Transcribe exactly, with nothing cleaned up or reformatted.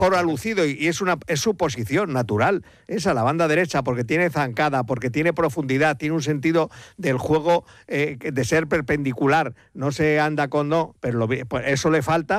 por alucido y es una es su posición natural, esa, la banda derecha, porque tiene zancada, porque tiene profundidad, tiene un sentido del juego eh, de ser perpendicular, no se anda con no, pero lo, pues eso le falta.